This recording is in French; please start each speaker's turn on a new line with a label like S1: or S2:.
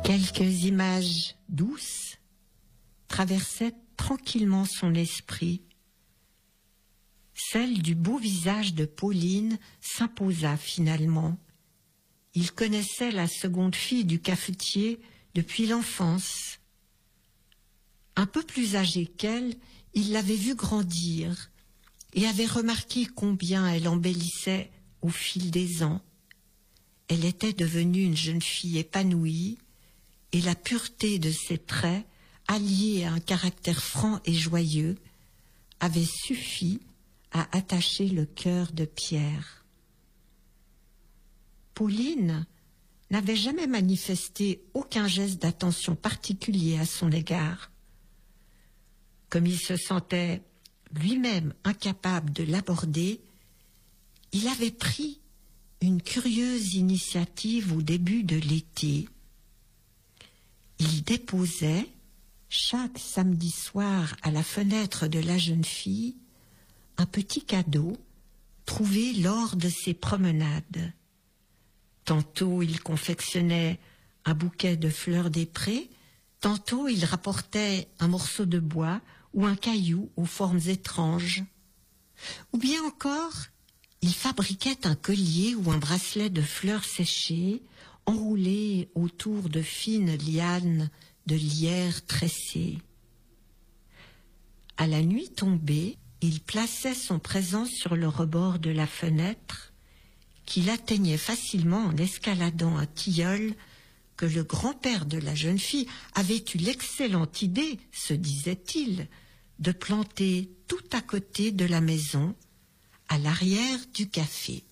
S1: Quelques images douces traversaient tranquillement son esprit. Celle du beau visage de Pauline s'imposa finalement. Il connaissait la seconde fille du cafetier depuis l'enfance. Un peu plus âgée qu'elle, il l'avait vue grandir et avait remarqué combien elle embellissait au fil des ans. Elle était devenue une jeune fille épanouie et la pureté de ses traits, alliée à un caractère franc et joyeux, avait suffi à attacher le cœur de Pierre. Pauline n'avait jamais manifesté aucun geste d'attention particulier à son égard. Comme il se sentait lui-même incapable de l'aborder, il avait pris une curieuse initiative au début de l'été. Il déposait, chaque samedi soir à la fenêtre de la jeune fille, un petit cadeau trouvé lors de ses promenades. Tantôt il confectionnait un bouquet de fleurs des prés, tantôt il rapportait un morceau de bois ou un caillou aux formes étranges. Ou bien encore, il fabriquait un collier ou un bracelet de fleurs séchées, enroulées autour de fines lianes de lierre tressées. À la nuit tombée, il plaçait son présent sur le rebord de la fenêtre, qu'il atteignait facilement en escaladant un tilleul que le grand-père de la jeune fille avait eu l'excellente idée, se disait-il, de planter tout à côté de la maison, à l'arrière du café.